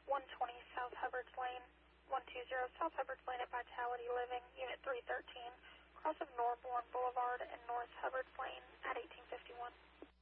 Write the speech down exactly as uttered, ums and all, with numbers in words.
one twenty South Hubbard's Lane, one twenty South Hubbard's Lane at Vitality Living, Unit three thirteen, cross of Norborn Boulevard and North Hubbard's Lane at eighteen fifty-one.